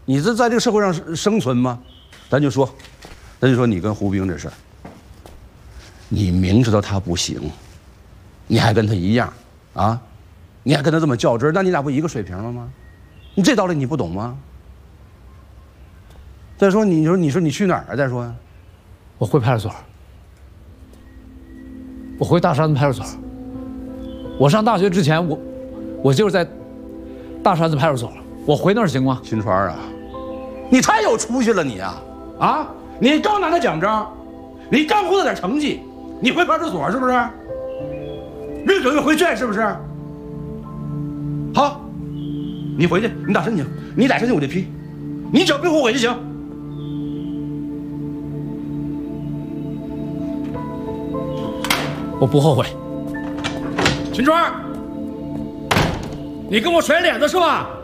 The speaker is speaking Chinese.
你这在这个社会上生存吗？咱就说你跟胡兵这事儿，你明知道他不行，你还跟他一样，啊，你还跟他这么较真，那你俩不一个水平了吗？你这道理你不懂吗？再说你说你去哪儿啊？再说呀， 我回派出所，我回大山子派出所。我上大学之前，我就是在大山子派出所了。我回那儿行吗？ 秦川啊，你太有出息了你啊！啊，你刚拿到奖章，你刚获得点成绩，你回派出所是不是？越整越回旋是不是？好，你回去，你打申请，你打申请我就批，你只要别后悔就行。 我不后悔。 秦川，你跟我甩脸子是吧？